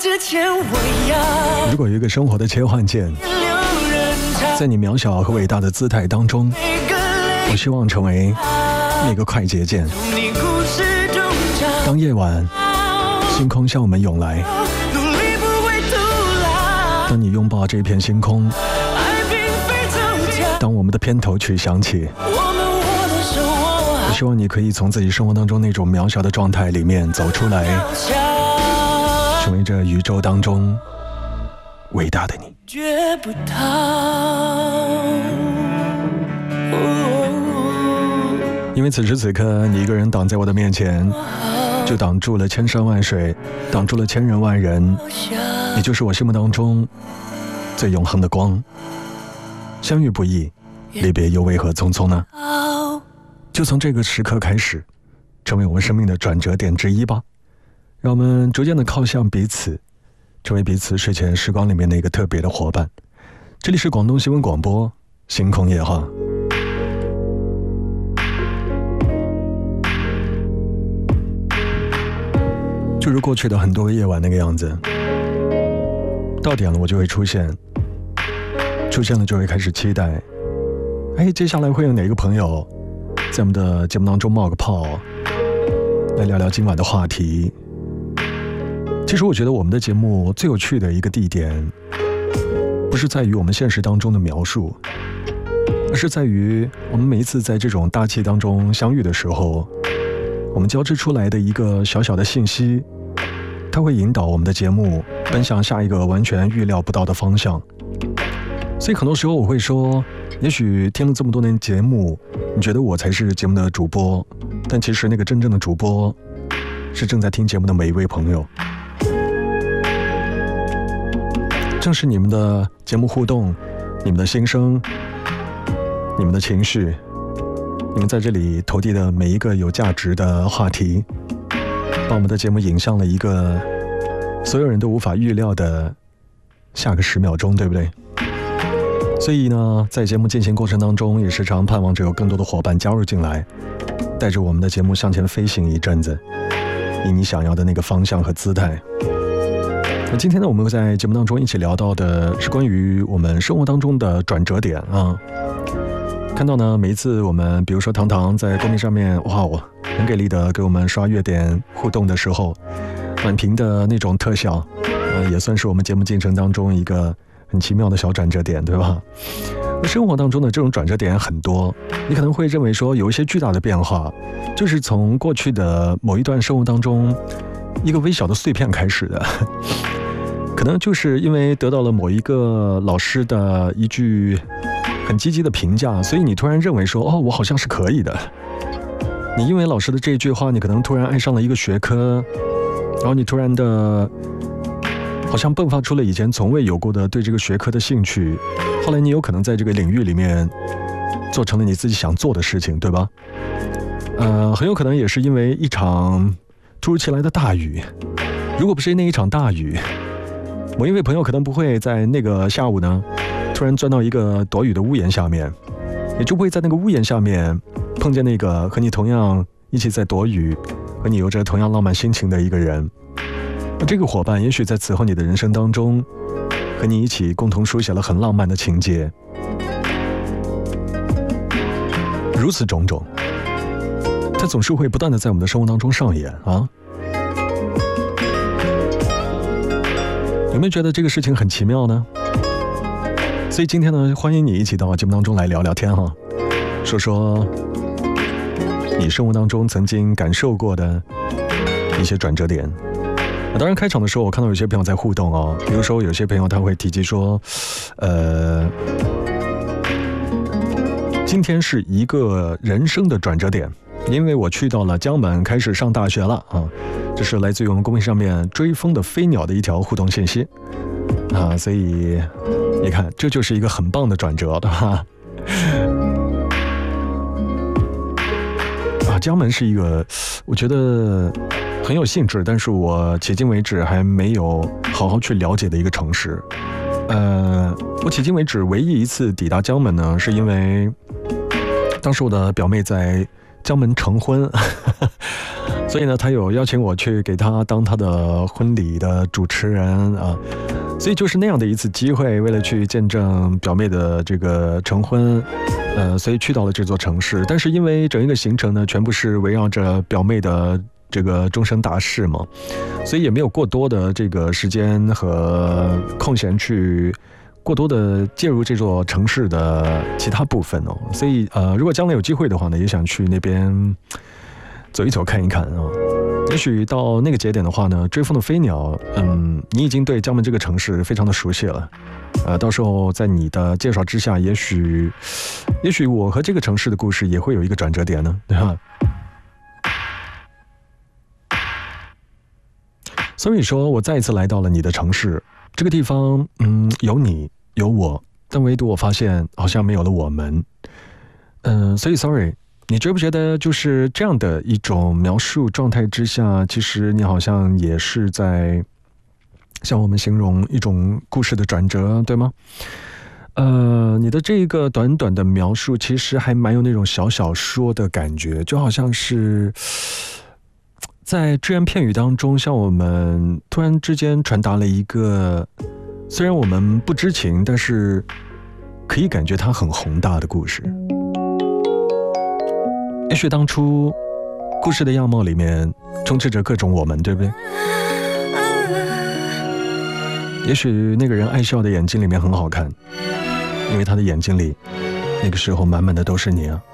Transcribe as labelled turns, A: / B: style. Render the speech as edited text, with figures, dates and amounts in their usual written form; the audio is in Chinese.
A: 如果有一个生活的切换键，在你渺小和伟大的姿态当中，我希望成为那个快捷键。当夜晚星空向我们涌来，当你拥抱这片星空，当我们的片头曲响起，我希望你可以从自己生活当中那种渺小的状态里面走出来，成为这宇宙当中伟大的你。
B: 觉不到，
A: 因为此时此刻你一个人挡在我的面前，就挡住了千山万水，挡住了千人万人，你就是我心目当中最永恒的光。相遇不易，离别又为何匆匆呢？就从这个时刻开始，成为我们生命的转折点之一吧。让我们逐渐的靠向彼此，成为彼此睡前时光里面的一个特别的伙伴。这里是广东新闻广播星空夜话。就如过去的很多个夜晚那个样子，到点了我就会出现，出现了就会开始期待，接下来会有哪个朋友在我们的节目当中冒个泡，来聊聊今晚的话题。其实我觉得我们的节目最有趣的一个地点，不是在于我们现实当中的描述，而是在于我们每一次在这种大气当中相遇的时候，我们交织出来的一个小小的信息，它会引导我们的节目奔向下一个完全预料不到的方向。所以很多时候我会说，也许听了这么多年节目，你觉得我才是节目的主播，但其实那个真正的主播是正在听节目的每一位朋友。正是你们的节目互动，你们的心声，你们的情绪，你们在这里投递的每一个有价值的话题，把我们的节目引向了一个所有人都无法预料的下个10秒钟，对不对？所以呢，在节目进行过程当中，也时常盼望着有更多的伙伴加入进来，带着我们的节目向前飞行一阵子，以你想要的那个方向和姿态。那今天呢，我们会在节目当中一起聊到的是关于我们生活当中的转折点啊。看到呢，每一次我们比如说糖糖在公屏上面，哇，我很给力的给我们刷月点互动的时候，满屏的那种特效，也算是我们节目进程当中一个很奇妙的小转折点，对吧？那生活当中的这种转折点很多，你可能会认为说有一些巨大的变化，就是从过去的某一段生活当中一个微小的碎片开始的。可能就是因为得到了某一个老师的一句很积极的评价，所以你突然认为说，我好像是可以的。你因为老师的这句话，你可能突然爱上了一个学科，然后你突然的好像迸发出了以前从未有过的对这个学科的兴趣，后来你有可能在这个领域里面做成了你自己想做的事情，对吧？很有可能也是因为一场突如其来的大雨，如果不是那一场大雨，某一位朋友可能不会在那个下午呢突然钻到一个躲雨的屋檐下面，也就不会在那个屋檐下面碰见那个和你同样一起在躲雨，和你有着同样浪漫心情的一个人。这个伙伴也许在此后你的人生当中和你一起共同书写了很浪漫的情节。如此种种，它总是会不断的在我们的生活当中上演啊。有没有觉得这个事情很奇妙呢？所以今天呢，欢迎你一起到节目当中来聊聊天哈，说说你生活当中曾经感受过的一些转折点。当然开场的时候我看到有些朋友在互动哦，比如说有些朋友他会提及说今天是一个人生的转折点，因为我去到了江门开始上大学了啊。这是来自于我们公屏上面追风的飞鸟的一条互动信息啊，所以你看这就是一个很棒的转折，对吧？江门是一个我觉得很有兴致，但是我迄今为止还没有好好去了解的一个城市。我迄今为止唯一一次抵达江门呢，是因为当时我的表妹在江门成婚所以呢，他有邀请我去给他当他的婚礼的主持人啊。所以就是那样的一次机会，为了去见证表妹的这个成婚，所以去到了这座城市。但是因为整一个行程呢，全部是围绕着表妹的这个终身大事嘛，所以也没有过多的这个时间和空闲去过多的介入这座城市的其他部分哦。所以如果将来有机会的话呢，也想去那边走一走看一看啊。也许到那个节点的话呢，追风的飞鸟，你已经对江门这个城市非常的熟悉了，到时候在你的介绍之下，也许我和这个城市的故事也会有一个转折点呢，对吧？所以说我再一次来到了你的城市，这个地方，有你有我，但唯独我发现好像没有了我们，所以 sorry。你觉不觉得就是这样的一种描述状态之下，其实你好像也是在向我们形容一种故事的转折，对吗？你的这个短短的描述其实还蛮有那种小小说的感觉，就好像是在只言片语当中向我们突然之间传达了一个虽然我们不知情，但是可以感觉它很宏大的故事。也许当初故事的样貌里面充斥着各种我们，对不对？也许那个人爱笑的眼睛里面很好看，因为他的眼睛里那个时候满满的都是你啊。